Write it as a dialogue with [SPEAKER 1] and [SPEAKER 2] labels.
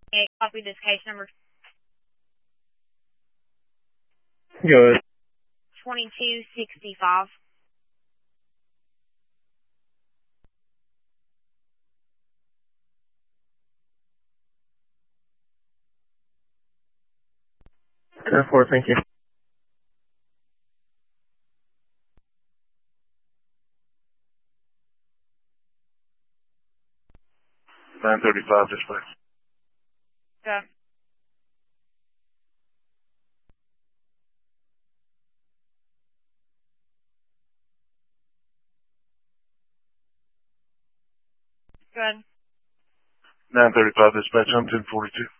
[SPEAKER 1] Copy this case number
[SPEAKER 2] Go ahead.
[SPEAKER 1] 2265.
[SPEAKER 2] Therefore, thank you.
[SPEAKER 3] $935 dispatch.
[SPEAKER 1] Go. Good.
[SPEAKER 3] 935 dispatch, I'm 1042.